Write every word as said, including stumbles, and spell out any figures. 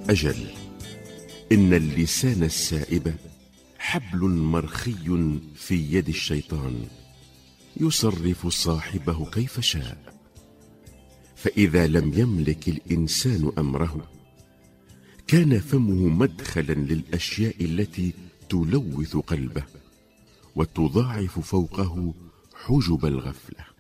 أجل، إن اللسان السائب حبل مرخي في يد الشيطان، يصرف صاحبه كيف شاء. فإذا لم يملك الإنسان أمره، كان فمه مدخلا للأشياء التي تلوث قلبه وتضاعف فوقه حجب الغفلة.